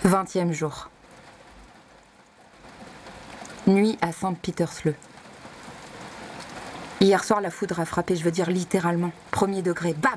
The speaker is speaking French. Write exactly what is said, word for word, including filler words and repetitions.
Vingtième jour. Nuit à Saint-Petersle. Hier soir, la foudre a frappé, je veux dire littéralement. Premier degré, bam!